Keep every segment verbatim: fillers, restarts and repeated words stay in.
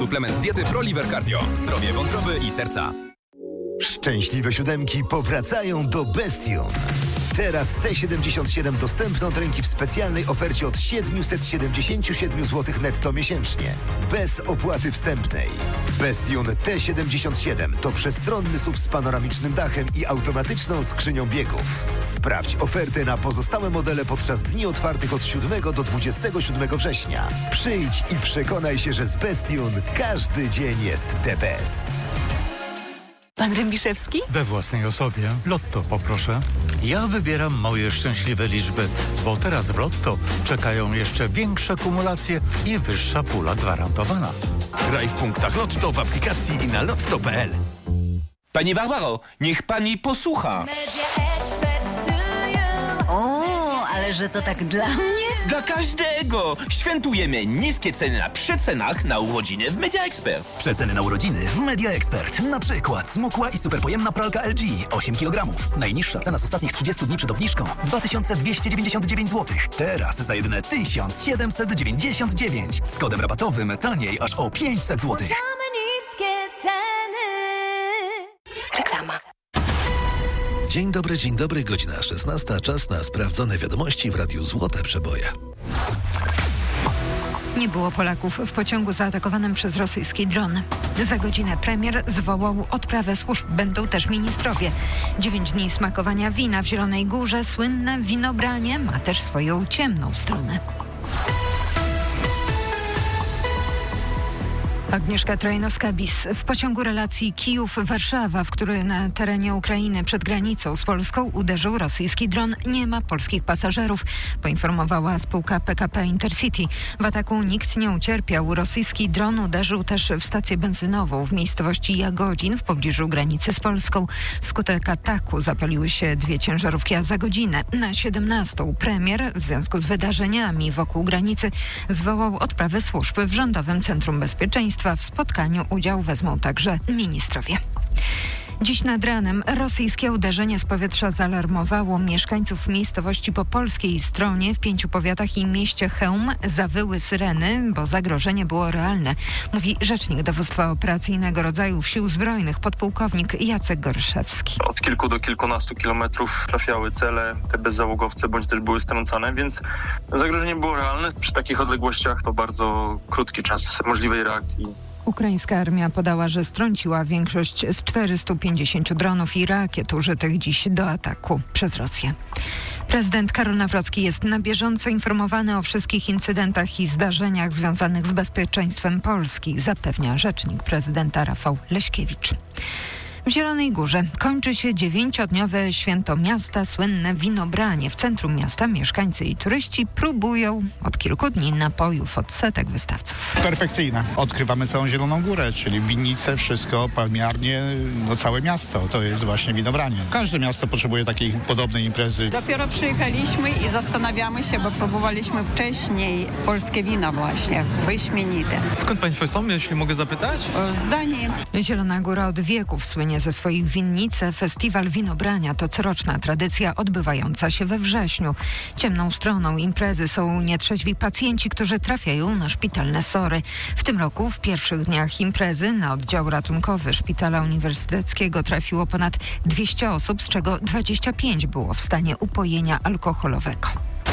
Suplement diety ProLiver Cardio. Zdrowie wątroby i serca. Szczęśliwe siódemki powracają do Bestion. Teraz T siedemdziesiąt siedem dostępne od ręki w specjalnej ofercie od siedemset siedemdziesiąt siedem złotych netto miesięcznie. Bez opłaty wstępnej. Bestion T siedemdziesiąt siedem to przestronny S U V z panoramicznym dachem i automatyczną skrzynią biegów. Sprawdź ofertę na pozostałe modele podczas dni otwartych od siódmego do dwudziestego siódmego września. Przyjdź i przekonaj się, że z Bestion każdy dzień jest the best. Pan Rębiszewski? We własnej osobie. Lotto poproszę. Ja wybieram moje szczęśliwe liczby, bo teraz w Lotto czekają jeszcze większe kumulacje i wyższa pula gwarantowana. Graj w punktach Lotto w aplikacji i na lotto kropka p l. Pani Barbaro, niech pani posłucha. O, ale że to tak dla mnie? Dla każdego! Świętujemy niskie ceny na przecenach na urodziny w Media Expert. Przeceny na urodziny w Media Expert. Na przykład smukła i superpojemna pralka L G osiem kilogramów. Najniższa cena z ostatnich trzydziestu dni przed obniżką dwa tysiące dwieście dziewięćdziesiąt dziewięć złotych. Teraz za jedyne tysiąc siedemset dziewięćdziesiąt dziewięć. Z kodem rabatowym taniej aż o pięćset złotych. Reklama. Dzień dobry, dzień dobry, godzina szesnasta. Czas na sprawdzone wiadomości w Radiu Złote Przeboje. Nie było Polaków w pociągu zaatakowanym przez rosyjski dron. Za godzinę premier zwołał odprawę służb. Będą też ministrowie. Dziewięć dni smakowania wina w Zielonej Górze. Słynne winobranie ma też swoją ciemną stronę. Agnieszka Trojnowska-Bis. W pociągu relacji Kijów-Warszawa, w który na terenie Ukrainy przed granicą z Polską uderzył rosyjski dron, nie ma polskich pasażerów, poinformowała spółka P K P Intercity. W ataku nikt nie ucierpiał. Rosyjski dron uderzył też w stację benzynową w miejscowości Jagodzin w pobliżu granicy z Polską. Wskutek ataku zapaliły się dwie ciężarówki, a za godzinę na siedemnastą premier w związku z wydarzeniami wokół granicy zwołał odprawę służb w Rządowym Centrum Bezpieczeństwa. W spotkaniu udział wezmą także ministrowie. Dziś nad ranem rosyjskie uderzenie z powietrza zaalarmowało mieszkańców miejscowości po polskiej stronie w pięciu powiatach i mieście Chełm. Zawyły syreny, bo zagrożenie było realne, mówi rzecznik dowództwa operacyjnego rodzajów Sił Zbrojnych, podpułkownik Jacek Gorszewski. Od kilku do kilkunastu kilometrów trafiały cele, te bezzałogowce bądź też były strącane, więc zagrożenie było realne. Przy takich odległościach to bardzo krótki czas możliwej reakcji. Ukraińska armia podała, że strąciła większość z czterystu pięćdziesięciu dronów i rakiet użytych dziś do ataku przez Rosję. Prezydent Karol Nawrocki jest na bieżąco informowany o wszystkich incydentach i zdarzeniach związanych z bezpieczeństwem Polski, zapewnia rzecznik prezydenta Rafał Leśkiewicz. W Zielonej Górze kończy się dziewięciodniowe święto miasta, słynne winobranie. W centrum miasta mieszkańcy i turyści próbują od kilku dni napojów od setek wystawców. Perfekcyjne. Odkrywamy całą Zieloną Górę, czyli winnice, wszystko, palmiarnie, no całe miasto. To jest właśnie winobranie. Każde miasto potrzebuje takiej podobnej imprezy. Dopiero przyjechaliśmy i zastanawiamy się, bo próbowaliśmy wcześniej polskie wina właśnie, wyśmienite. Skąd państwo są, jeśli mogę zapytać? Z Danii. Zielona Góra od wieków słynie ze swoich winnic. Festiwal Winobrania to coroczna tradycja odbywająca się we wrześniu. Ciemną stroną imprezy są nietrzeźwi pacjenci, którzy trafiają na szpitalne sory. W tym roku w pierwszych dniach imprezy na oddział ratunkowy Szpitala Uniwersyteckiego trafiło ponad dwieście osób, z czego dwadzieścia pięć było w stanie upojenia alkoholowego.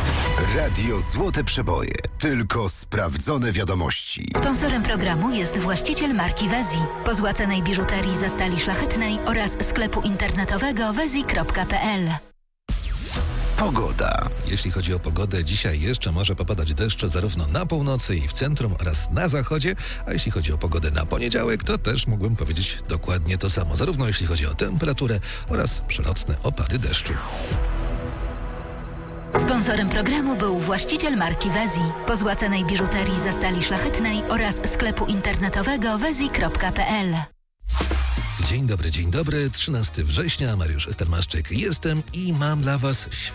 Radio Złote Przeboje. Tylko sprawdzone wiadomości. Sponsorem programu jest właściciel marki Wezi. Po złacanej biżuterii ze stali szlachetnej oraz sklepu internetowego wezi kropka p l. Pogoda. Jeśli chodzi o pogodę, dzisiaj jeszcze może popadać deszcz zarówno na północy i w centrum oraz na zachodzie, a jeśli chodzi o pogodę na poniedziałek, to też mógłbym powiedzieć dokładnie to samo, zarówno jeśli chodzi o temperaturę oraz przelotne opady deszczu. Sponsorem programu był właściciel marki Wezi. Po złacanej biżuterii ze stali szlachetnej oraz sklepu internetowego wezi kropka p l. Dzień dobry, dzień dobry. trzynastego września, Mariusz Estelmaszczyk jestem i mam dla Was